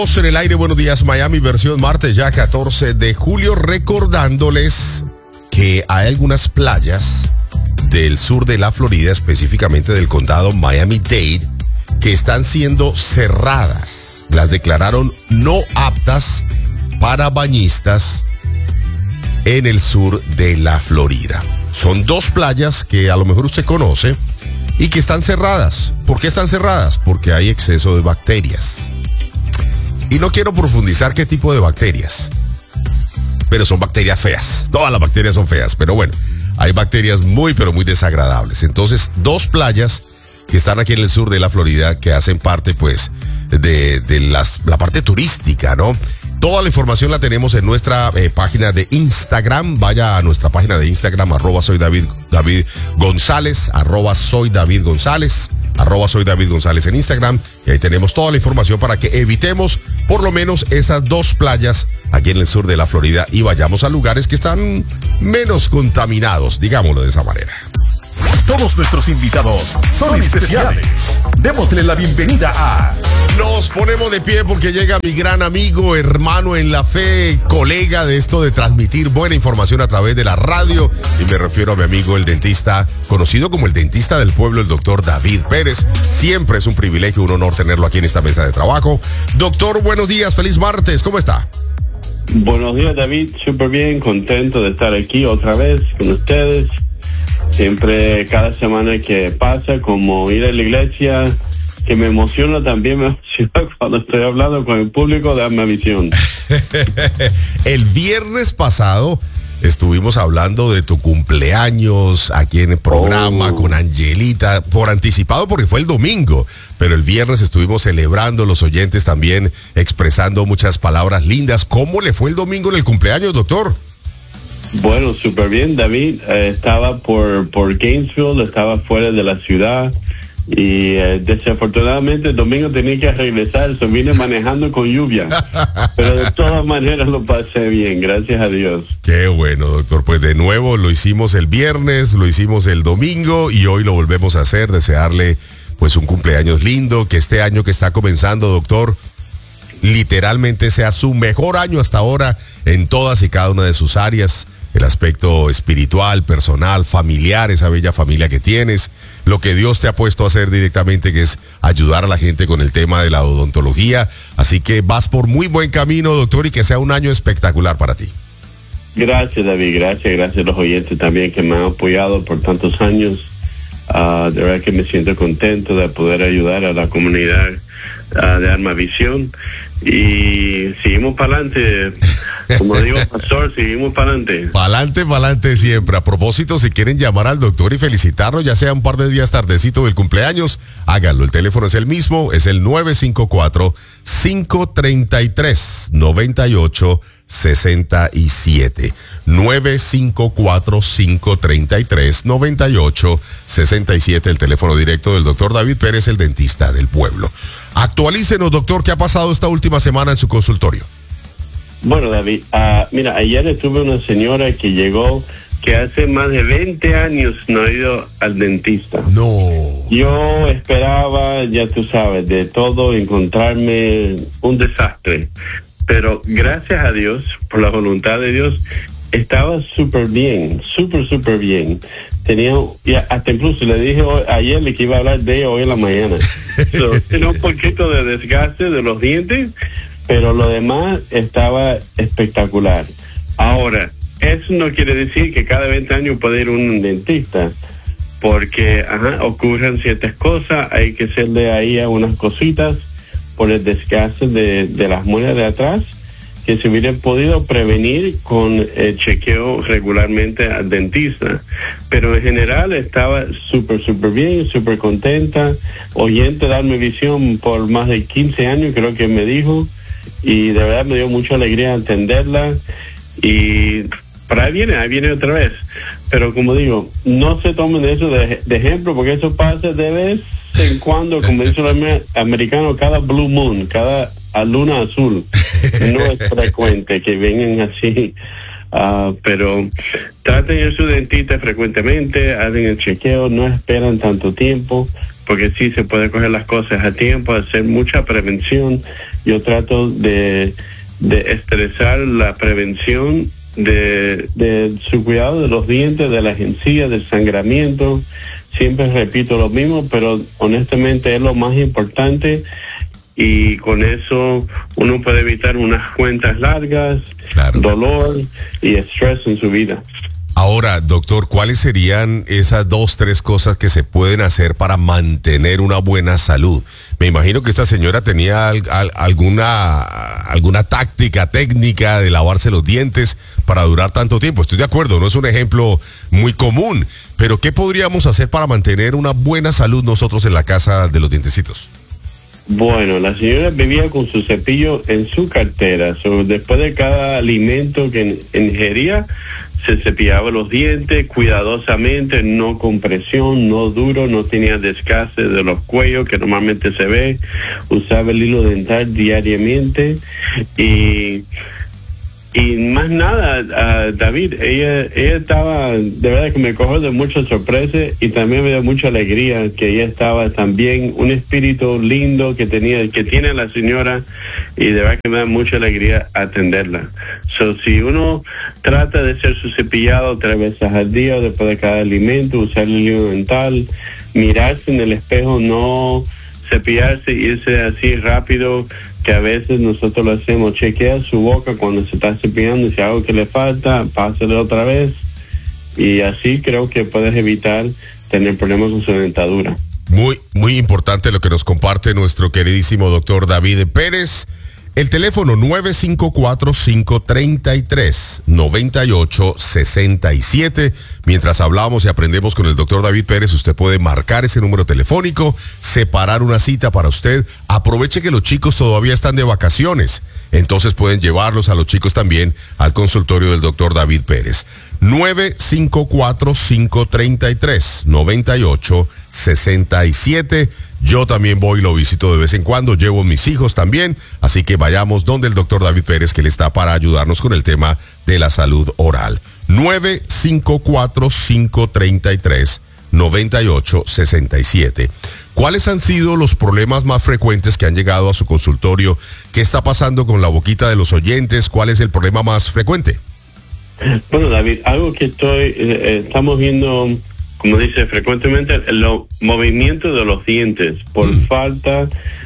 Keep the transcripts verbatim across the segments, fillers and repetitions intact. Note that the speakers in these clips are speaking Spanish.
En el aire, buenos días Miami, versión martes ya catorce de julio, recordándoles que hay algunas playas del sur de la Florida, específicamente del condado Miami-Dade, que están siendo cerradas. Las declararon no aptas para bañistas en el sur de la Florida. Son dos playas que a lo mejor usted conoce y que están cerradas. ¿Por qué están cerradas? Porque hay exceso de bacterias. Y no quiero profundizar qué tipo de bacterias, pero son bacterias feas. Todas las bacterias son feas, pero bueno, hay bacterias muy, pero muy desagradables. Entonces, dos playas que están aquí en el sur de la Florida, que hacen parte, pues, de, de las, la parte turística, ¿no? Toda la información la tenemos en nuestra eh, página de Instagram. Vaya a nuestra página de Instagram, arroba soy David, David González, arroba soy David González, arroba soy David González en Instagram. Y ahí tenemos toda la información para que evitemos por lo menos esas dos playas aquí en el sur de la Florida y vayamos a lugares que están menos contaminados, digámoslo de esa manera. Todos nuestros invitados son especiales. Démosle la bienvenida a... Nos ponemos de pie porque llega mi gran amigo, hermano en la fe, colega de esto de transmitir buena información a través de la radio. Y me refiero a mi amigo, el dentista, conocido como el dentista del pueblo, el doctor David Pérez. Siempre es un privilegio, un honor tenerlo aquí en esta mesa de trabajo. Doctor, buenos días, feliz martes, ¿cómo está? Buenos días, David, súper bien, contento de estar aquí otra vez con ustedes. Siempre, cada semana que pasa, como ir a la iglesia, que me emociona, también me emociona cuando estoy hablando con el público de Armavisión. El viernes pasado estuvimos hablando de tu cumpleaños aquí en el programa oh. con Angelita, por anticipado porque fue el domingo, pero el viernes estuvimos celebrando, los oyentes también expresando muchas palabras lindas. ¿Cómo le fue el domingo en el cumpleaños, doctor? Bueno, súper bien, David. Eh, estaba por, por Gainesville, estaba fuera de la ciudad y eh, desafortunadamente el domingo tenía que regresar, so vine manejando con lluvia, pero de todas maneras lo pasé bien, gracias a Dios. Qué bueno, doctor. Pues de nuevo lo hicimos el viernes, lo hicimos el domingo y hoy lo volvemos a hacer. Desearle pues un cumpleaños lindo, que este año que está comenzando, doctor, literalmente sea su mejor año hasta ahora en todas y cada una de sus áreas. El aspecto espiritual, personal, familiar, esa bella familia que tienes, lo que Dios te ha puesto a hacer directamente, que es ayudar a la gente con el tema de la odontología. Así que vas por muy buen camino, doctor, y que sea un año espectacular para ti. Gracias, David, gracias, gracias a los oyentes también que me han apoyado por tantos años. Uh, de verdad que me siento contento de poder ayudar a la comunidad uh, de Armavisión. Y seguimos para adelante, como digo, pastor, seguimos para adelante. Para adelante, para adelante siempre. A propósito, si quieren llamar al doctor y felicitarlo, ya sea un par de días tardecito del cumpleaños, háganlo. El teléfono es el mismo, es el nueve cinco cuatro, cinco tres tres, nueve ocho seis siete. nueve cinco cuatro, cinco tres tres, nueve ocho seis siete, el teléfono directo del doctor David Pérez, el dentista del pueblo. Actualícenos, doctor, ¿qué ha pasado esta última semana en su consultorio? Bueno, David, uh, mira, ayer estuve una señora que llegó que hace más de veinte años no ha ido al dentista. No. Yo esperaba, ya tú sabes, de todo encontrarme un desastre. Pero gracias a Dios, por la voluntad de Dios, estaba súper bien, súper, súper bien. Tenía, ya, hasta incluso le dije hoy, ayer le que iba a hablar de ella hoy en la mañana. So, tenía un poquito de desgaste de los dientes, pero lo demás estaba espectacular. Ahora, eso no quiere decir que cada veinte años puede ir un dentista, porque ajá, ocurren ciertas cosas, hay que hacerle ahí a unas cositas por el desgaste de, de las muelas de atrás, que se hubieran podido prevenir con el chequeo regularmente al dentista. Pero en general estaba súper, súper bien, súper contenta. Oyente de Armavisión por más de quince años, creo que me dijo, y de verdad me dio mucha alegría entenderla. Y para ahí viene, ahí viene otra vez. Pero como digo, no se tomen eso de, de ejemplo, porque eso pasa de vez en cuando, como dice el americano, cada blue moon, cada a luna azul. No es frecuente que vengan así, uh, pero traten a su dentista frecuentemente, hagan el chequeo, no esperan tanto tiempo, porque sí se puede coger las cosas a tiempo, hacer mucha prevención, yo trato de, de estresar la prevención de, de su cuidado de los dientes, de las encías, del sangramiento. Siempre repito lo mismo, pero honestamente es lo más importante, y con eso uno puede evitar unas cuentas largas, claro, dolor y estrés en su vida. Ahora, doctor, ¿cuáles serían esas dos, tres cosas que se pueden hacer para mantener una buena salud? Me imagino que esta señora tenía al, al, alguna, alguna táctica, técnica de lavarse los dientes para durar tanto tiempo. Estoy de acuerdo, no es un ejemplo muy común, pero ¿qué podríamos hacer para mantener una buena salud nosotros en la casa de los dientecitos? Bueno, la señora vivía con su cepillo en su cartera. So, después de cada alimento que ingería, se cepillaba los dientes cuidadosamente, no con presión, no duro, no tenía desgaste de los cuellos que normalmente se ve. Usaba el hilo dental diariamente y... Y más nada, uh, David, ella ella estaba, de verdad que me cogió de mucha sorpresa, y también me da mucha alegría que ella estaba también, un espíritu lindo que tenía, que tiene la señora, y de verdad que me da mucha alegría atenderla. So, si uno trata de hacer su cepillado tres veces al día, después de cada alimento, usar el hilo dental, mirarse en el espejo, no cepillarse, irse así rápido, que a veces nosotros lo hacemos, chequea su boca cuando se está cepillando, si hay algo que le falta, pásale otra vez, y así creo que puedes evitar tener problemas con su dentadura. Muy, muy importante lo que nos comparte nuestro queridísimo doctor David Pérez. El teléfono nueve cinco cuatro, cinco tres tres, nueve ocho seis siete. Mientras hablamos y aprendemos con el doctor David Pérez, usted puede marcar ese número telefónico, separar una cita para usted. Aproveche que los chicos todavía están de vacaciones, entonces pueden llevarlos a los chicos también al consultorio del doctor David Pérez. nueve cinco cuatro, cinco tres tres, nueve ocho seis siete. Yo también voy y lo visito de vez en cuando, llevo a mis hijos también, así que vayamos donde el doctor David Pérez, que le está para ayudarnos con el tema de la salud oral. nueve cinco cuatro, cinco tres tres, nueve ocho seis siete. ¿Cuáles han sido los problemas más frecuentes que han llegado a su consultorio? ¿Qué está pasando con la boquita de los oyentes? ¿Cuál es el problema más frecuente? Bueno, David, algo que estoy, eh, estamos viendo, como dice frecuentemente, los movimientos de los dientes por mm. falta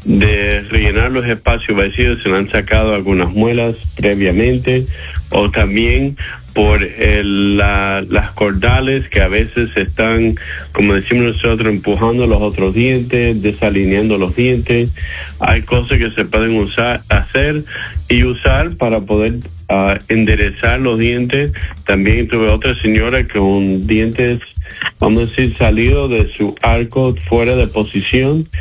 de rellenar los espacios vacíos. Se le han sacado algunas muelas previamente, o también por el, la, las cordales que a veces están, como decimos nosotros, empujando los otros dientes, desalineando los dientes. Hay cosas que se pueden usar, hacer y usar para poder Uh, enderezar los dientes. También tuve otra señora con dientes, vamos a decir, salidos de su arco fuera de posición,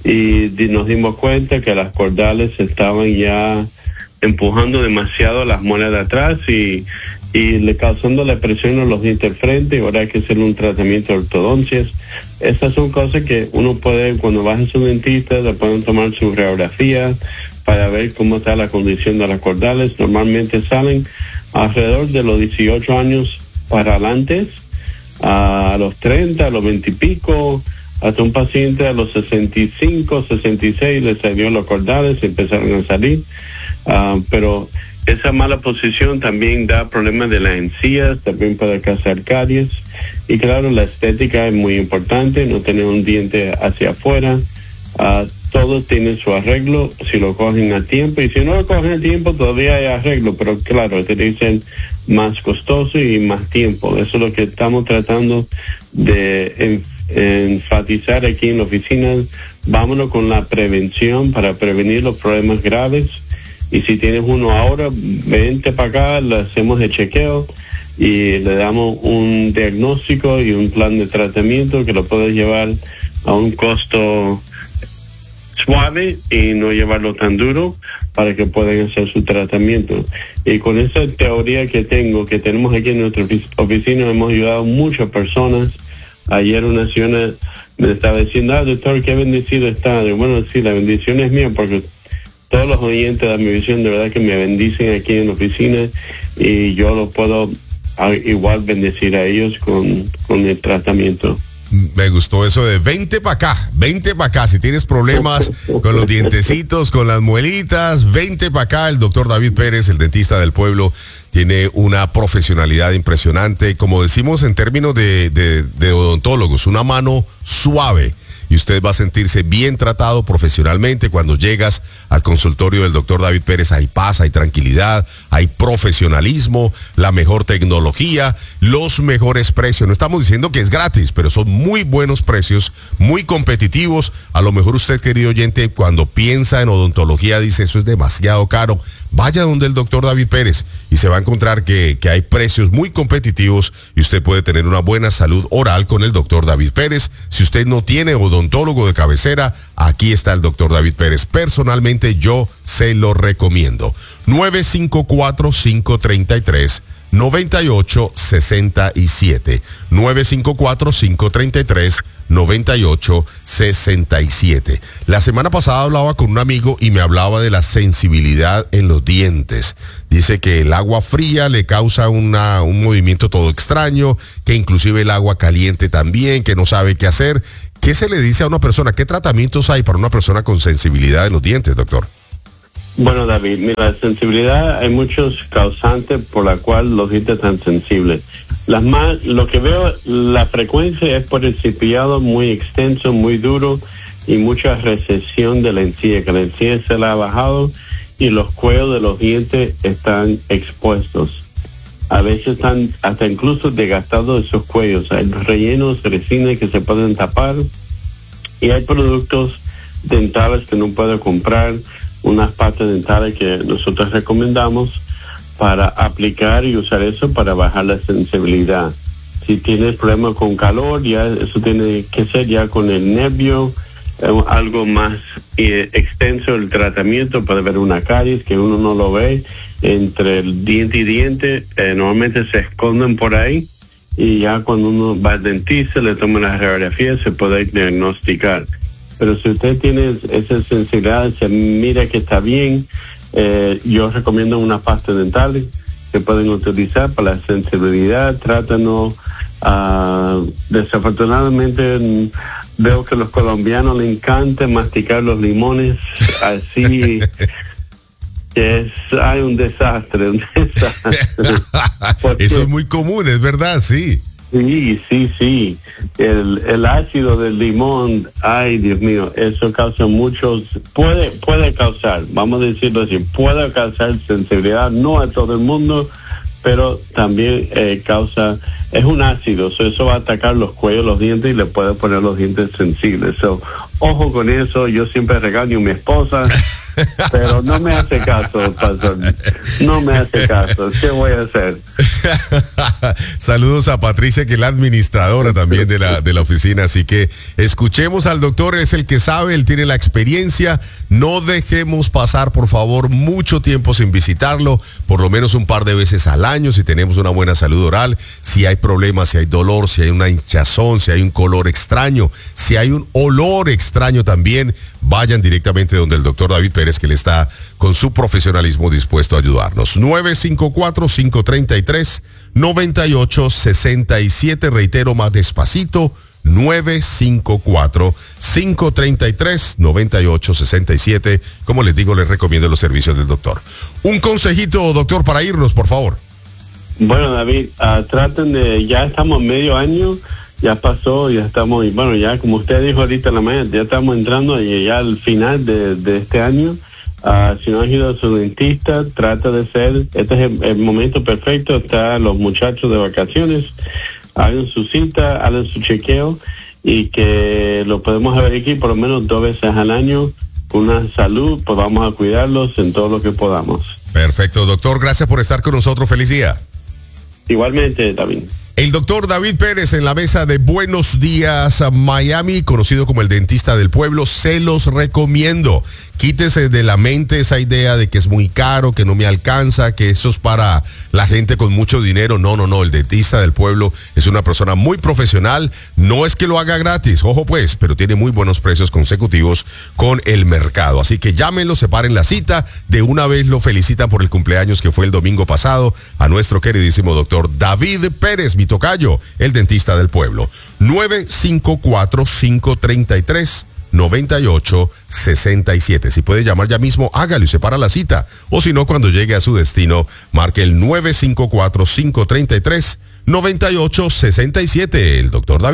y di, nos dimos cuenta que las cordales estaban ya empujando demasiado las muelas de atrás y, y le causando la presión a los dientes al frente, y ahora hay que hacer un tratamiento de ortodoncias. Estas son cosas que uno puede, cuando vas a su dentista, le pueden tomar su radiografía para ver cómo está la condición de las cordales. Normalmente salen alrededor de los dieciocho años para adelante, a los treinta, a los veinte y pico, hasta un paciente a los sesenta y cinco, sesenta y seis le salió los cordales, empezaron a salir, uh, pero esa mala posición también da problemas de las encías, también puede causar caries, y claro, la estética es muy importante, no tener un diente hacia afuera. Uh, todo tiene su arreglo si lo cogen a tiempo, y si no lo cogen a tiempo todavía hay arreglo, pero claro, te dicen más costoso y más tiempo. Eso es lo que estamos tratando de en, enfatizar aquí en la oficina. Vámonos con la prevención para prevenir los problemas graves, y si tienes uno ahora, vente para acá, le hacemos el chequeo y le damos un diagnóstico y un plan de tratamiento que lo puedes llevar a un costo suave y no llevarlo tan duro, para que puedan hacer su tratamiento. Y con esa teoría que tengo, que tenemos aquí en nuestra oficina, hemos ayudado a muchas personas. Ayer una señora me estaba diciendo, ah, doctor, qué bendecido está. Y bueno, sí, la bendición es mía, porque todos los oyentes de mi visión de verdad que me bendicen aquí en la oficina, y yo lo puedo a, igual bendecir a ellos con, con el tratamiento. Me gustó eso de vente para acá, vente para acá. Si tienes problemas con los dientecitos, con las muelitas, vente para acá. El doctor David Pérez, el dentista del pueblo, tiene una profesionalidad impresionante. Como decimos en términos de, de, de odontólogos, una mano suave. Y usted va a sentirse bien tratado profesionalmente cuando llegas al consultorio del doctor David Pérez. Hay paz, hay tranquilidad, hay profesionalismo, la mejor tecnología, los mejores precios. No estamos diciendo que es gratis, pero son muy buenos precios, muy competitivos. A lo mejor usted, querido oyente, cuando piensa en odontología dice eso es demasiado caro. Vaya donde el doctor David Pérez y se va a encontrar que, que hay precios muy competitivos y usted puede tener una buena salud oral con el doctor David Pérez. Si usted no tiene odontólogo de cabecera, aquí está el doctor David Pérez. Personalmente yo se lo recomiendo. nueve cinco cuatro, cinco tres tres, nueve ocho seis siete. nueve cinco cuatro, cinco tres tres, nueve ocho seis siete. La semana pasada hablaba con un amigo y me hablaba de la sensibilidad en los dientes. Dice que el agua fría le causa una, un movimiento todo extraño, que inclusive el agua caliente también, que no sabe qué hacer. ¿Qué se le dice a una persona? ¿Qué tratamientos hay para una persona con sensibilidad en los dientes, doctor? Bueno, David, mira, la sensibilidad, hay muchos causantes por la cual los dientes están sensibles. Las más, lo que veo, la frecuencia es por el cepillado muy extenso, muy duro y mucha recesión de la encía, que la encía se la ha bajado y los cuellos de los dientes están expuestos. A veces están hasta incluso desgastados esos cuellos. Hay rellenos, resina que se pueden tapar y hay productos dentales que no puede comprar, unas pastas dentales que nosotros recomendamos para aplicar y usar eso para bajar la sensibilidad. Si tienes problemas con calor, ya eso tiene que ser ya con el nervio, eh, algo más eh, extenso el tratamiento, puede haber una caries que uno no lo ve entre el diente y diente, eh, normalmente se esconden por ahí y ya cuando uno va al dentista, le toma la radiografía, se puede diagnosticar. Pero si usted tiene esa sensibilidad, se mira que está bien, eh, yo recomiendo una pasta dental que pueden utilizar para la sensibilidad. Trátanos, uh, desafortunadamente veo que a los colombianos les encanta masticar los limones, así que es, hay un desastre, un desastre. Eso es muy común, es verdad, sí. Sí, sí, sí. El, el ácido del limón, ay, Dios mío, eso causa muchos, puede, puede causar, vamos a decirlo así, puede causar sensibilidad, no a todo el mundo, pero también eh, causa, es un ácido, so eso va a atacar los cuellos, los dientes y le puede poner los dientes sensibles. So, ojo con eso, yo siempre regaño a mi esposa, pero no me hace caso, pastor. No me hace caso. ¿Qué voy a hacer? Saludos a Patricia, que es la administradora también de la, de la oficina. Así que escuchemos al doctor, es el que sabe, él tiene la experiencia. No dejemos pasar, por favor, mucho tiempo sin visitarlo, por lo menos un par de veces al año, si tenemos una buena salud oral, si hay problemas, si hay dolor, si hay una hinchazón, si hay un color extraño, si hay un olor extraño también, vayan directamente donde el doctor David Pérez, que le está con su profesionalismo dispuesto a ayudarnos. nueve cinco cuatro, cinco tres tres, nueve ocho seis siete, reitero más despacito, nueve cinco cuatro, cinco tres tres, nueve ocho seis siete. Como les digo, les recomiendo los servicios del doctor. Un consejito, doctor, para irnos, por favor. Bueno, David, uh, traten de, ya estamos medio año, ya pasó, ya estamos, y bueno, ya como usted dijo ahorita en la mañana, ya estamos entrando y ya al final de, de este año. Uh, si no has ido a su dentista, trata de ser, este es el, el momento perfecto, están los muchachos de vacaciones, hagan su cita, hagan su chequeo y que lo podemos ver aquí por lo menos dos veces al año, con una salud, pues vamos a cuidarlos en todo lo que podamos. Perfecto, doctor, gracias por estar con nosotros, feliz día. Igualmente, David. El doctor David Pérez en la mesa de Buenos Días Miami, conocido como el dentista del pueblo, se los recomiendo. Quítese de la mente esa idea de que es muy caro, que no me alcanza, que eso es para la gente con mucho dinero. No, no, no, el dentista del pueblo es una persona muy profesional. No es que lo haga gratis, ojo pues, pero tiene muy buenos precios consecutivos con el mercado. Así que llámenlo, separen la cita, de una vez lo felicitan por el cumpleaños que fue el domingo pasado a nuestro queridísimo doctor David Pérez. Mi mi tocayo, el dentista del pueblo. nueve cinco cuatro, cinco tres tres, nueve ocho seis siete. Si puede llamar ya mismo, hágalo y separa la cita. O si no, cuando llegue a su destino, marque el nueve cinco cuatro, cinco tres tres, nueve ocho seis siete. El doctor David